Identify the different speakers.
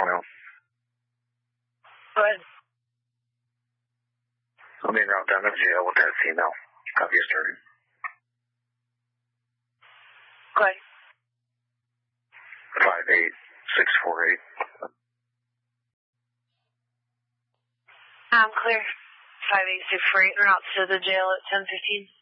Speaker 1: Well.
Speaker 2: Go ahead.
Speaker 1: I'm en route down to jail with that female. Copy started.
Speaker 2: Go ahead.
Speaker 1: 58648.
Speaker 2: I'm clear. 58648, route to the jail at 10:15.